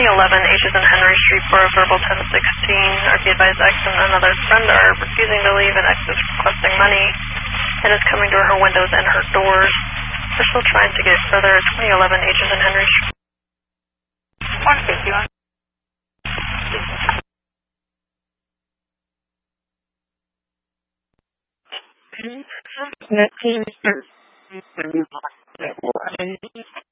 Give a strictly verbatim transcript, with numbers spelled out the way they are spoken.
eleven H's and Henry Street for a verbal ten sixteen. Are be advised X and another friend are refusing to leave, and X is requesting money and is coming to her windows and her doors. We're still trying to get further. twenty eleven H's and Henry Street. one fifty-one. That seems to